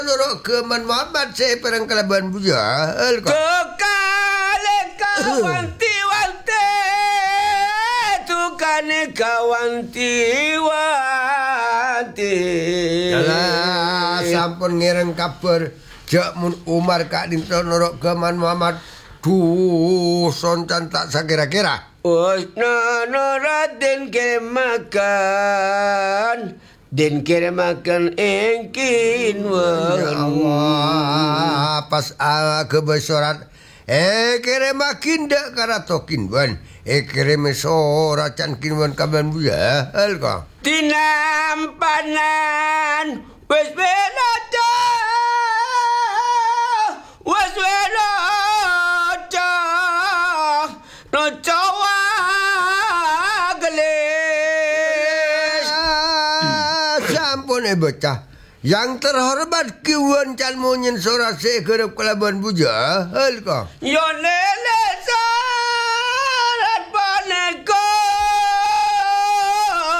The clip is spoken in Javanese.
Nurut ke Man Muhammad saya perang kelaban buja. Tukane kawanti-wanti. Tukane kawanti-wanti. Alah, sampun ngiring kabar jak mun Umar Kak Dinto nurut ke Man Muhammad. Duh, tak sakira-kira. Usna Raden kirim makan. Den kirim makan engkin Ya Allah, pas kebesaran kirim makin dak karatokin ban. Kirim sorat can kinwan kaban buya hal ka. Tinampanan wis benaja. Wis benaja. No cawa gelis. Sampun bocah. Yang terhormat kiwan can monyen sorat se kerep kelaban buja hal ka. Yone